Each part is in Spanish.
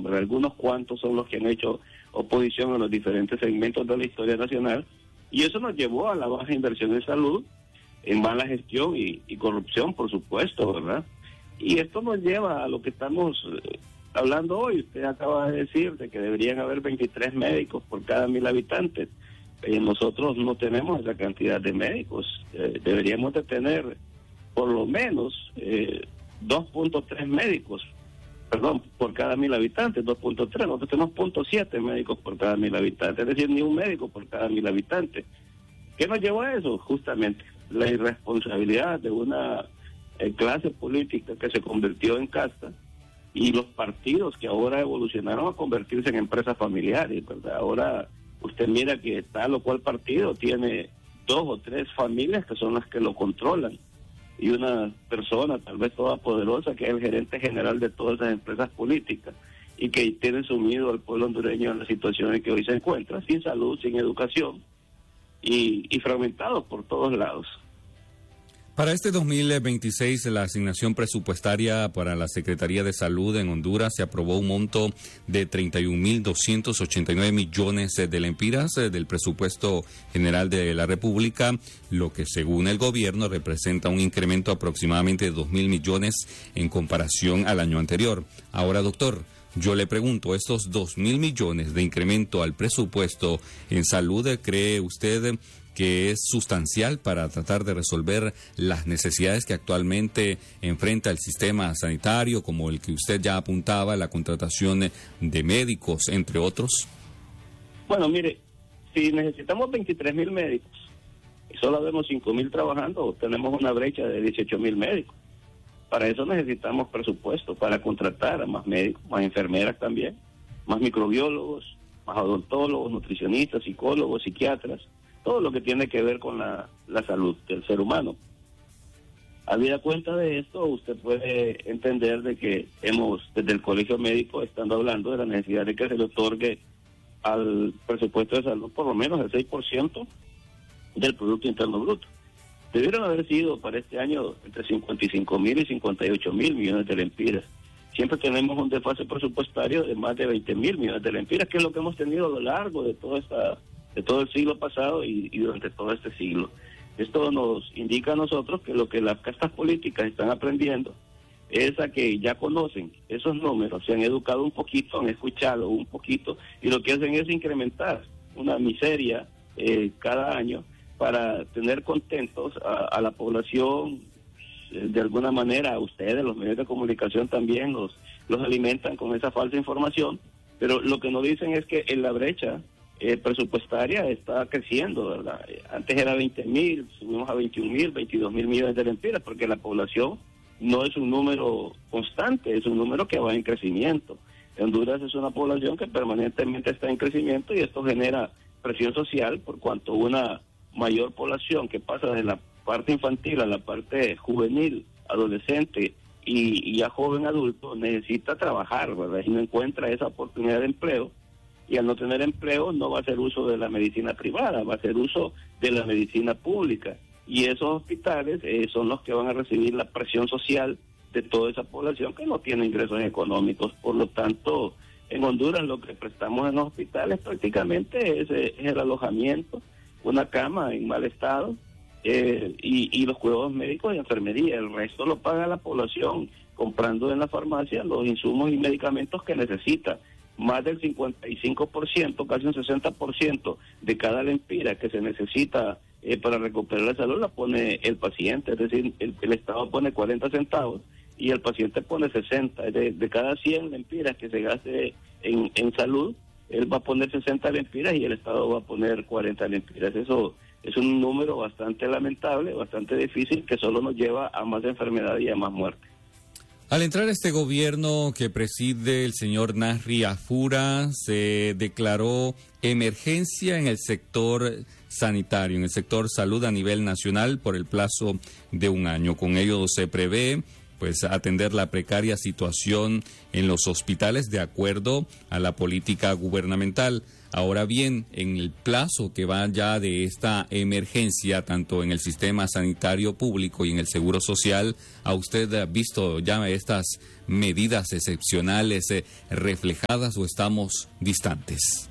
¿verdad? Algunos cuantos son los que han hecho oposición a los diferentes segmentos de la historia nacional, y eso nos llevó a la baja inversión en salud, en mala gestión y corrupción, por supuesto, ¿verdad? Y esto nos lleva a lo que estamos hablando hoy. Usted acaba de decir de que deberían haber 23 médicos por cada 1,000 habitantes. Nosotros no tenemos esa cantidad de médicos. Deberíamos de tener por lo menos 2.3 médicos, por cada 1,000 habitantes, 2.3. Nosotros tenemos 0.7 médicos por cada 1,000 habitantes, es decir, ni un médico por cada 1,000 habitantes. ¿Qué nos llevó a eso? Justamente la irresponsabilidad de una clase política que se convirtió en casta, y los partidos que ahora evolucionaron a convertirse en empresas familiares, ¿verdad? Ahora usted mira que tal o cual partido tiene 2 o 3 familias que son las que lo controlan, y una persona tal vez todopoderosa que es el gerente general de todas esas empresas políticas, y que tiene sumido al pueblo hondureño en la situación en que hoy se encuentra, sin salud, sin educación, y fragmentados por todos lados. Para este 2026, la asignación presupuestaria para la Secretaría de Salud en Honduras se aprobó un monto de 31.289 millones de lempiras del presupuesto general de la República, lo que según el gobierno representa un incremento aproximadamente de 2.000 millones en comparación al año anterior. Ahora, doctor, yo le pregunto, estos 2.000 millones de incremento al presupuesto en salud, ¿cree usted que es sustancial para tratar de resolver las necesidades que actualmente enfrenta el sistema sanitario, como el que usted ya apuntaba, la contratación de médicos, entre otros? Bueno, mire, si necesitamos 23,000 médicos y solo vemos 5,000 trabajando, tenemos una brecha de 18,000 médicos. Para eso necesitamos presupuesto, para contratar a más médicos, más enfermeras también, más microbiólogos, más odontólogos, nutricionistas, psicólogos, psiquiatras, todo lo que tiene que ver con la salud del ser humano. Habida cuenta de esto, usted puede entender de que hemos, desde el Colegio Médico, estando hablando de la necesidad de que se le otorgue al presupuesto de salud por lo menos el 6% del Producto Interno Bruto. Debieron haber sido para este año entre 55,000 y 58,000 millones de lempiras. Siempre tenemos un desfase presupuestario de más de 20,000 millones de lempiras, que es lo que hemos tenido a lo largo de todo el siglo pasado y durante todo este siglo. Esto nos indica a nosotros que lo que las castas políticas están aprendiendo es a que ya conocen esos números, se han educado un poquito, han escuchado un poquito, y lo que hacen es incrementar una miseria cada año para tener contentos a la población. De alguna manera a ustedes, los medios de comunicación también los alimentan con esa falsa información, pero lo que nos dicen es que en la brecha presupuestaria está creciendo, ¿verdad? Antes era 20,000, subimos a 21,000, 22,000 millones de lempiras, porque la población no es un número constante, es un número que va en crecimiento. Honduras es una población que permanentemente está en crecimiento, y esto genera presión social, por cuanto una mayor población que pasa de la parte infantil a la parte juvenil, adolescente y a joven adulto necesita trabajar, ¿verdad? Y no encuentra esa oportunidad de empleo, y al no tener empleo no va a hacer uso de la medicina privada, va a hacer uso de la medicina pública, y esos hospitales son los que van a recibir la presión social de toda esa población que no tiene ingresos económicos. Por lo tanto, en Honduras lo que prestamos en los hospitales prácticamente es el alojamiento, una cama en mal estado, y los cuidados médicos y enfermería. El resto lo paga la población comprando en la farmacia los insumos y medicamentos que necesita. Más del 55%, casi un 60% de cada lempira que se necesita para recuperar la salud la pone el paciente, es decir, el Estado pone 40 centavos y el paciente pone 60. De cada 100 lempiras que se gaste en salud, él va a poner 60 lempiras y el Estado va a poner 40 lempiras. Eso es un número bastante lamentable, bastante difícil, que solo nos lleva a más enfermedad y a más muerte. Al entrar este gobierno que preside el señor Nasri Afura, se declaró emergencia en el sector sanitario, en el sector salud a nivel nacional por el plazo de un año. Con ello se prevé pues atender la precaria situación en los hospitales de acuerdo a la política gubernamental. Ahora bien, en el plazo que va ya de esta emergencia, tanto en el sistema sanitario público y en el seguro social, ¿ha usted visto ya estas medidas excepcionales reflejadas o estamos distantes?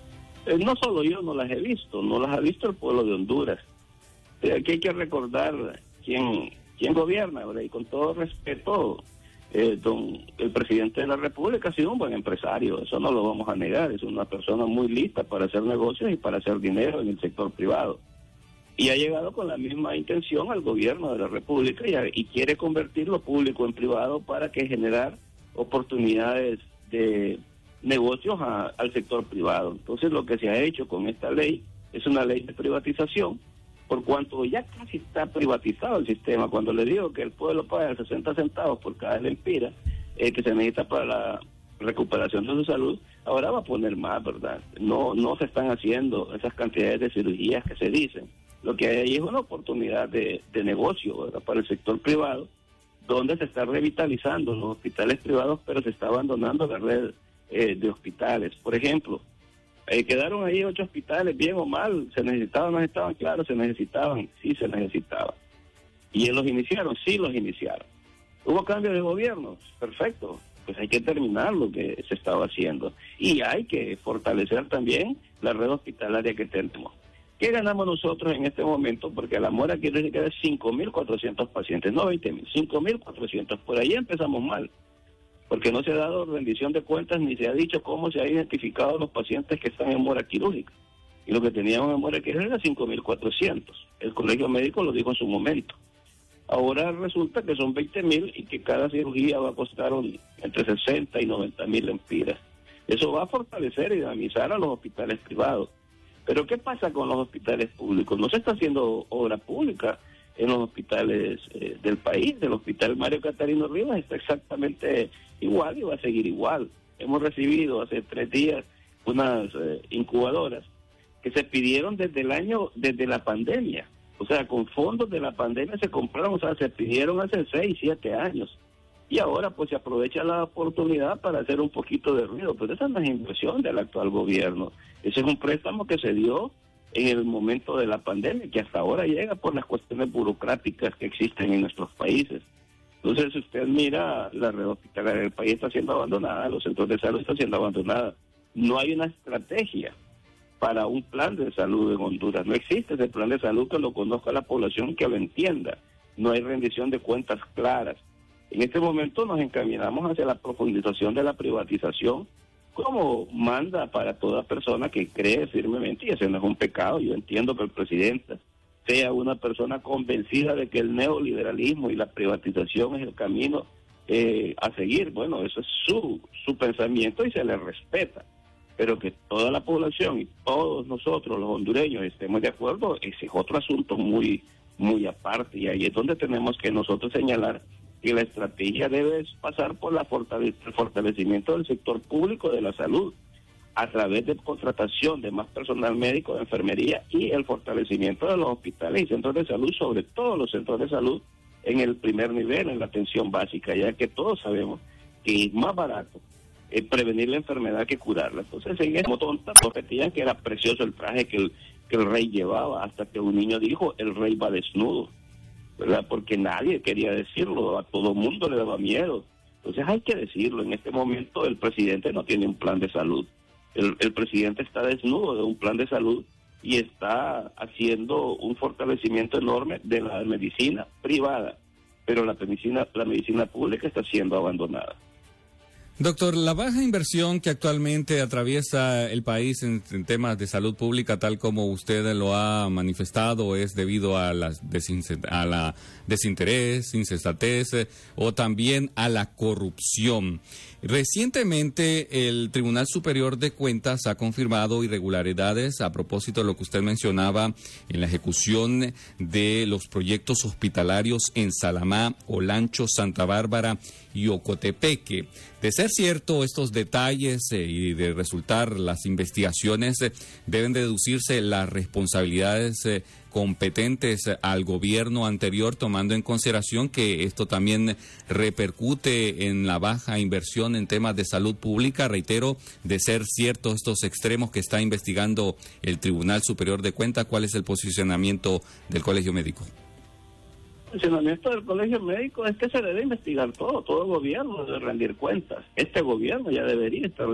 No solo yo no las he visto, no las ha visto el pueblo de Honduras. Aquí hay que recordar quién gobierna, ¿verdad? Y con todo respeto, el presidente de la República ha sido un buen empresario, eso no lo vamos a negar, es una persona muy lista para hacer negocios y para hacer dinero en el sector privado. Y ha llegado con la misma intención al gobierno de la República y quiere convertir lo público en privado para que generar oportunidades de negocios al sector privado. Entonces lo que se ha hecho con esta ley es una ley de privatización, por cuanto ya casi está privatizado el sistema. Cuando le digo que el pueblo paga 60 centavos por cada lempira que se necesita para la recuperación de su salud, ahora va a poner más, ¿verdad? No se están haciendo esas cantidades de cirugías que se dicen. Lo que hay ahí es una oportunidad de negocio, ¿verdad?, para el sector privado, donde se está revitalizando los hospitales privados, pero se está abandonando la red de hospitales. Por ejemplo, quedaron ahí 8 hospitales, bien o mal, se necesitaban, no estaban, claro, se necesitaban, sí se necesitaban. ¿Y los iniciaron? Sí los iniciaron. ¿Hubo cambio de gobierno? Perfecto, pues hay que terminar lo que se estaba haciendo. Y hay que fortalecer también la red hospitalaria que tenemos. ¿Qué ganamos nosotros en este momento? Porque la Mora quiere decir que hay 5.400 pacientes, no 20.000, 5.400. Por ahí empezamos mal, porque no se ha dado rendición de cuentas ni se ha dicho cómo se ha identificado los pacientes que están en mora quirúrgica. Y lo que teníamos en mora quirúrgica era 5.400. El colegio médico lo dijo en su momento. Ahora resulta que son 20.000 y que cada cirugía va a costar entre 60 y 90.000 lempiras. Eso va a fortalecer y dinamizar a los hospitales privados. Pero ¿qué pasa con los hospitales públicos? No se está haciendo obra pública en los hospitales del país. El hospital Mario Catarino Rivas está exactamente igual y va a seguir igual. Hemos recibido hace 3 días unas incubadoras que se pidieron desde la pandemia. O sea, con fondos de la pandemia se compraron, o sea, se pidieron hace 6, 7 años. Y ahora pues se aprovecha la oportunidad para hacer un poquito de ruido. Pero esa no es inversión del actual gobierno. Ese es un préstamo que se dio en el momento de la pandemia, que hasta ahora llega por las cuestiones burocráticas que existen en nuestros países. Entonces, si usted mira, la red hospitalaria del país está siendo abandonada, los centros de salud están siendo abandonados. No hay una estrategia para un plan de salud en Honduras. No existe ese plan de salud que lo conozca la población, que lo entienda. No hay rendición de cuentas claras. En este momento nos encaminamos hacia la profundización de la privatización, como manda para toda persona que cree firmemente, y ese no es un pecado. Yo entiendo que el presidente sea una persona convencida de que el neoliberalismo y la privatización es el camino a seguir. Bueno, eso es su pensamiento y se le respeta. Pero que toda la población y todos nosotros, los hondureños, estemos de acuerdo, ese es otro asunto muy, muy aparte. Y ahí es donde tenemos que nosotros señalar que la estrategia debe pasar por el fortalecimiento del sector público de la salud, a través de contratación de más personal médico, de enfermería, y el fortalecimiento de los hospitales y centros de salud, sobre todo los centros de salud en el primer nivel, en la atención básica, ya que todos sabemos que es más barato prevenir la enfermedad que curarla. Entonces, en ese tonta, repetían que era precioso el traje que el rey llevaba, hasta que un niño dijo, el rey va desnudo, ¿verdad? Porque nadie quería decirlo, a todo mundo le daba miedo. Entonces hay que decirlo, en este momento el presidente no tiene un plan de salud. El presidente está desnudo de un plan de salud y está haciendo un fortalecimiento enorme de la medicina privada, pero la medicina pública está siendo abandonada. Doctor, la baja inversión que actualmente atraviesa el país en temas de salud pública, tal como usted lo ha manifestado, es debido a la desinterés, insensatez o también a la corrupción. Recientemente, el Tribunal Superior de Cuentas ha confirmado irregularidades a propósito de lo que usted mencionaba en la ejecución de los proyectos hospitalarios en Salamá, Olancho, Santa Bárbara y Ocotepeque. De ser cierto estos detalles y de resultar las investigaciones, deben deducirse las responsabilidades competentes al gobierno anterior, tomando en consideración que esto también repercute en la baja inversión en temas de salud pública? Reitero, de ser ciertos estos extremos que está investigando el Tribunal Superior de Cuentas, ¿cuál es el posicionamiento del Colegio Médico? El funcionamiento del Colegio Médico es que se debe investigar todo gobierno debe rendir cuentas. Este gobierno ya debería estar